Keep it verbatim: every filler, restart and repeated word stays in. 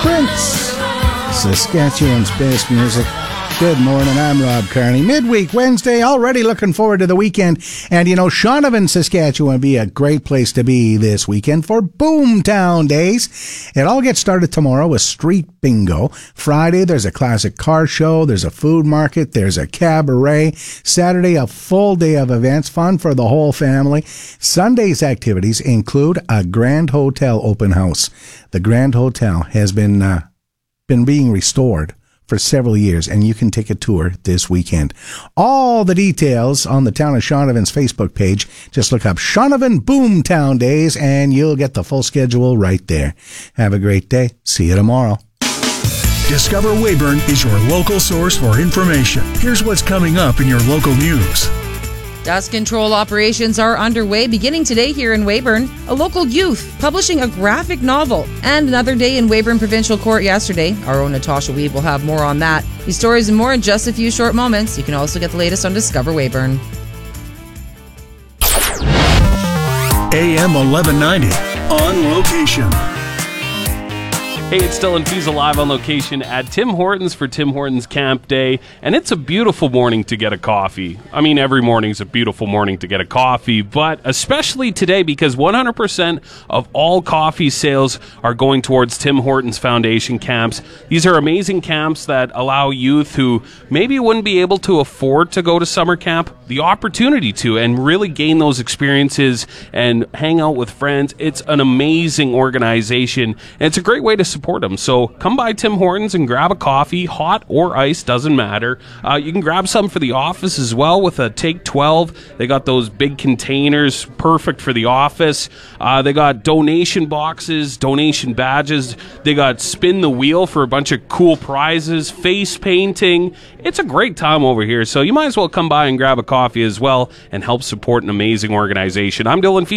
Prince, Saskatchewan's best music. Good morning, I'm Rob Carney. Midweek Wednesday, already looking forward to the weekend. And you know, Shaunavon, Saskatchewan would be a great place to be this weekend for Boomtown Days. It all gets started tomorrow with street bingo. Friday, there's a classic car show, there's a food market, there's a cabaret. Saturday, a full day of events, fun for the whole family. Sunday's activities include a Grand Hotel open house. The Grand Hotel has been, uh, been being restored for several years, and you can take a tour this weekend. All the details on the Town of Shaunavon's Facebook page. Just look up Shaunavon Boomtown Days, and you'll get the full schedule right there. Have a great day. See you tomorrow. Discover Weyburn is your local source for information. Here's what's coming up in your local news. Dust control operations are underway beginning today here in Weyburn. A local youth publishing a graphic novel. And another day in Weyburn Provincial Court yesterday. Our own Natasha Weeb will have more on that. These stories and more in just a few short moments. You can also get the latest on Discover Weyburn. A M eleven ninety, on location. Hey, it's Dylan Fiesel live on location at Tim Hortons for Tim Hortons Camp Day, and it's a beautiful morning to get a coffee. I mean, every morning's a beautiful morning to get a coffee, but especially today because one hundred percent of all coffee sales are going towards Tim Hortons Foundation camps. These are amazing camps that allow youth who maybe wouldn't be able to afford to go to summer camp the opportunity to and really gain those experiences and hang out with friends. It's an amazing organization, and it's a great way to support them. So come by Tim Hortons and grab a coffee, hot or iced, doesn't matter. Uh, you can grab some for the office as well with a Take twelve. They got those big containers, perfect for the office. Uh, they got donation boxes, donation badges. They got spin the wheel for a bunch of cool prizes, face painting. It's a great time over here, so you might as well come by and grab a coffee as well and help support an amazing organization. I'm Dylan Fiesel.